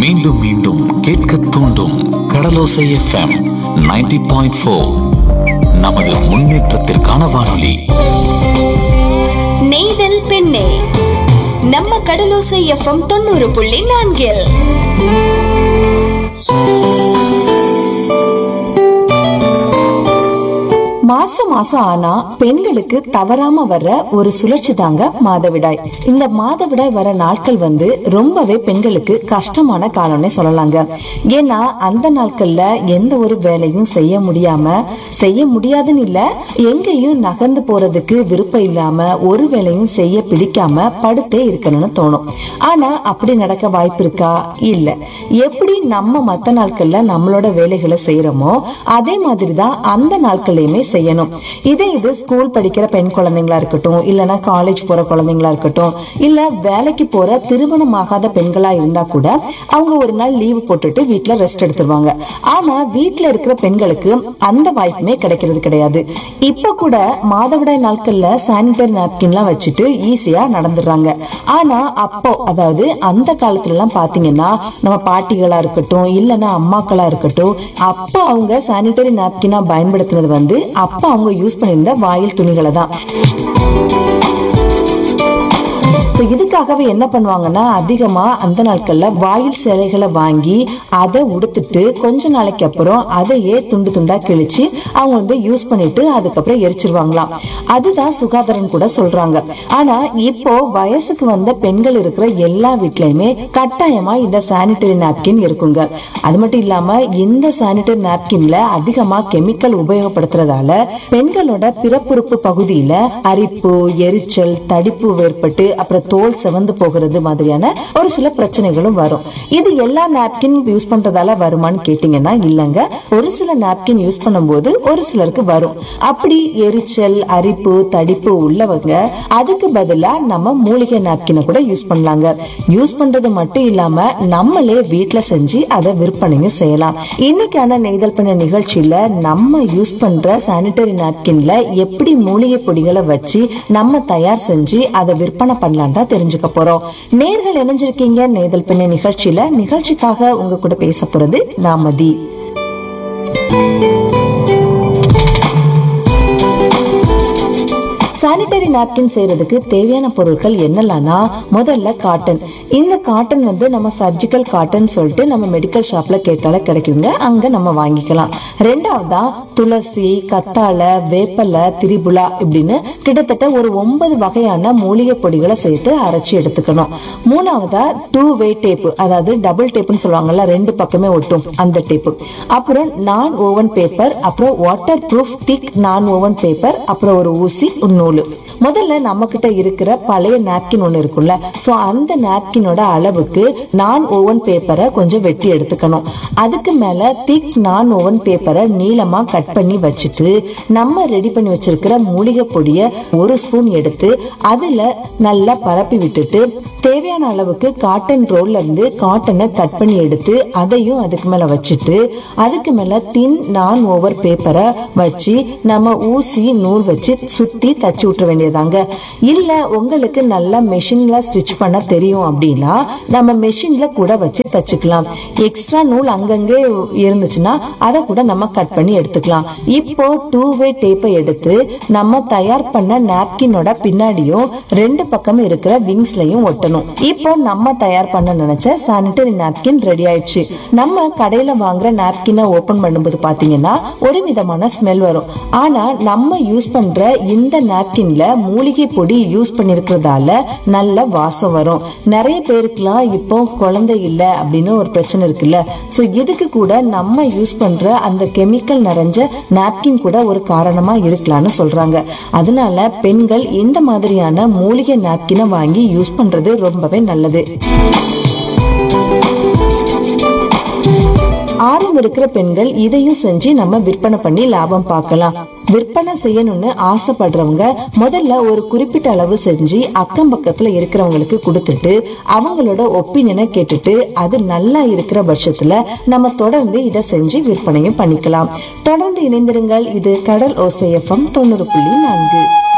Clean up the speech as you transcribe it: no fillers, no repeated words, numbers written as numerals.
மீண்டும் மீண்டும் கேட்க தூண்டும் கடலோசை எஃப்எம் 90.4. நமது முன்னேற்றத்திற்கான வானொலி. நெய்தல் பெண்ணே, நம்ம கடலோசை எஃப்எம் 90.4. மாசம் ஆனா பெண்களுக்கு தவறாம வர்ற ஒரு சுழற்சி தாங்க மாதவிடாய். இந்த மாதவிடாய் வர நாட்கள் ரொம்பவே பெண்களுக்கு கஷ்டமான காலம்னே சொல்லலாங்க. ஏன்னா அந்த நாட்கள்ல எந்த ஒரு வேலையும் செய்ய முடியாதுன்னு இல்ல, எங்கேயும் நகர்ந்து போறதுக்கு விருப்பம் இல்லாம ஒரு வேலையும் செய்ய பிடிக்காம படுத்தே இருக்கணும்னு தோணும். ஆனா அப்படி நடக்க வாய்ப்பு இருக்கா? இல்ல. எப்படி நம்ம மத்த நாட்கள்ல நம்மளோட வேலைகளை செய்யறோமோ அதே மாதிரிதான் அந்த நாட்கள்லயுமே செய்யணும். இது ஸ்கூல் படிக்கிற பெண் குழந்தைங்களா இருக்கட்டும், இல்லனா காலேஜ் போற குழந்தைங்களா இருக்கட்டும், இல்ல வேலைக்கு போற திருமணம் ஆகாத பெண்களா இருந்தா கூட அவங்க ஒரு நாள் லீவு போட்டுட்டு வீட்டுல ரெஸ்ட் எடுத்துருவாங்க. ஆனா வீட்டுல இருக்கிற பெண்களுக்கு அந்த வாய்ப்புமே கிடைக்கிறது கிடையாது. இப்ப கூட மாதவிடாய் நாட்கள்ல சானிடரி நாப்கின் எல்லாம் வச்சுட்டு ஈஸியா நடந்துடுறாங்க. ஆனா அப்போ, அதாவது அந்த காலத்துல எல்லாம் பாத்தீங்கன்னா நம்ம பாட்டிகளா இருக்கட்டும், இல்லனா அம்மாக்களா இருக்கட்டும், அப்ப அவங்க சானிடரி நாப்கினா பயன்படுத்துறது அப்ப அவங்க யூஸ் பண்ணிருந்த வாயில் துணிகளை தான். இதுக்காகவே என்ன பண்ணுவாங்கன்னா, அதிகமா அந்த நாட்கள்ல வாயில் சேலைகளை வாங்கி அதை உடுத்துட்டு கொஞ்ச நாளைக்கு அப்புறம் அதையே துண்டு துண்டா கிழிச்சு அவங்க யூஸ் பண்ணிட்டு அதுக்கப்புறம் எரிச்சிருவாங்களாம். அதுதான் சுகாதாரம் கூட சொல்றாங்க. ஆனா இப்போ வயசுக்கு வந்த பெண்கள் இருக்கிற எல்லா வீட்லயுமே கட்டாயமா இந்த சானிடரி நாப்கின் இருக்குங்க. அது மட்டும் இல்லாம இந்த சானிடரி நாப்கின்ல அதிகமா கெமிக்கல் உபயோகப்படுத்துறதால பெண்களோட பிறப்புறுப்பு பகுதியில அரிப்பு, எரிச்சல், தடிப்பு ஏற்பட்டு அப்புறம் தோல் செவந்து போகிறது மாதிரியான ஒரு சில பிரச்சனைகளும் வரும். இது எல்லா நாப்கின் யூஸ் பண்றதால வருமானு கேட்டீங்கன்னா இல்லங்க. ஒரு சில நாப்கின் யூஸ் பண்ணும்போது ஒரு சிலருக்கு வரும். அப்படி எரிச்சல், அரிப்பு, தடிப்பு உள்ளவங்க அதுக்கு பதிலா நம்ம மூலிகை நாப்கினை கூட யூஸ் பண்ணலாங்க. யூஸ் பண்றது மட்டும் இல்லாம நம்மளே வீட்டுல செஞ்சு அதை விற்பனையும் செய்யலாம். இன்னைக்கான நெய்தல் பண்ண நிகழ்ச்சியில நம்ம யூஸ் பண்ற சானிடரி நாப்கின்ல எப்படி மூலிகை பொடிகளை வச்சு நம்ம தயார் செஞ்சு அதை விற்பனை பண்ணலாம் தான் தெரிஞ்சுக்க போறோம். நேர்கள் இணைஞ்சிருக்கீங்க நெய்தல் பெண்ணே நிகழ்ச்சியில. நிகழ்ச்சிக்காக உங்க கூட பேச போறது நாமதி. சானிடரி நாப்கின் செய்யறதுக்கு தேவையான பொருட்கள் என்னெல்லாம்னா, முதல்ல காட்டன். இந்த காட்டன் நம்ம சர்ஜிக்கல் காட்டன் சொல்லிட்டு நம்ம மெடிக்கல் ஷாப்ல கேட்டால கிடைக்குங்க, அங்க நம்ம வாங்கிக்கலாம். ரெண்டாவதா துளசி, கத்தாழை, வேப்பலை, திரிபுலா இப்படின்னு கிட்டத்தட்ட ஒரு 9 வகையான மூலிகை பொடிகளை சேர்த்து அரைச்சி எடுத்துக்கணும். மூணாவதா 2 வே டேப், அதாவது டபுள் டேப்னு சொல்லுவாங்கல்ல, 2 பக்கமே ஒட்டும் அந்த டேப். அப்புறம் நான் ஓவன் பேப்பர், அப்புறம் வாட்டர் ப்ரூஃப் திக் நான் ஓவன் பேப்பர், அப்புறம் ஒரு ஊசி, நூல். முதல்ல நம்ம கிட்ட இருக்கிற பழைய நாப்கின் ஒண்ணு இருக்குல்ல, சோ அந்த நாப்கினோட அளவுக்கு நான் ஓவன் பேப்பரை கொஞ்சம் வெட்டி எடுத்துக்கணும். அதுக்கு மேல திக் நான் ஓவன் பேப்பரை நீளமா கட் பண்ணி வச்சுட்டு நம்ம ரெடி பண்ணி வச்சிருக்கிற மூலிகை பொடிய 1 ஸ்பூன் எடுத்து அதுல நல்லா பரப்பி விட்டுட்டு தேவையான அளவுக்கு காட்டன் ரோல்ல இருந்து காட்டனை கட் பண்ணி எடுத்து அதையும் அதுக்கு மேல வச்சுட்டு அதுக்கு மேல தின் நான் ஓவர் பேப்பரை வச்சு நம்ம ஊசி, நூல் வச்சு சுத்தி தச்சு விட்டுற வேண்டியதாங்க. இல்ல உங்களுக்கு நல்லா மெஷின்ல ஸ்டிச் பண்ண தெரியும் அப்படின்னா நம்ம மெஷின்ல கூட வச்சு தச்சுக்கலாம். எக்ஸ்ட்ரா நூல் அங்கங்கே இருந்துச்சுன்னா அதை கூட நம்ம கட் பண்ணி எடுத்துக்கலாம். இப்போ 2 வே டேப்பை எடுத்து நம்ம தயார் பண்ண நாப்கினோட பின்னாடியும் 2 பக்கம் இருக்கிற விங்ஸ்லயும் ஒட்டணும். இப்போ நம்ம தயார் பண்ண நினைச்ச சானிடரி நாப்கின் ரெடி ஆயிடுச்சு. நம்ம கடையில வாங்குற நாப்கினை ஓபன் பண்ணும்போது பாத்தீங்கன்னா ஒரு விதமான ஸ்மெல் வரும். ஆனா நம்ம யூஸ் பண்ற இந்த நாப்கின்ல மூலிகை பொடி யூஸ் பண்ணிருக்கிறதால நல்ல வாசம் வரும். நிறைய பேருக்குலாம் இப்போ குழந்தை இல்ல அப்படின்னு ஒரு பிரச்சனை இருக்குல்ல, சோ இதுக்கு கூட நம்ம யூஸ் பண்ற அந்த கெமிக்கல் நிறைஞ்ச நாப்கின் கூட ஒரு காரணமா இருக்கலாம்னு சொல்றாங்க. அதனால பெண்கள் இந்த மாதிரியான மூலிகை நாப்கினை வாங்கி யூஸ் பண்றது ரொம்பவே நல்லது. ஆர்வம் இருக்கிற பெண்கள் இதையும் செஞ்சு நம்ம விற்பனை பண்ணி லாபம் பார்க்கலாம். விற்பனை செய்யணும்னு ஆசைப்படுறவங்க முதல்ல ஒரு குறிப்பிட்ட அளவு செஞ்சு அக்கம் பக்கத்துல இருக்கிறவங்களுக்கு கொடுத்துட்டு அவங்களோட ஒப்பீனியனை கேட்டுட்டு அது நல்லா இருக்கிற பட்சத்துல நம்ம தொடர்ந்து இதை செஞ்சு விற்பனையும் பண்ணிக்கலாம். தொடர்ந்து இணைந்திருங்கள். இது கடல் ஓசை எஃப்எம் 90.4.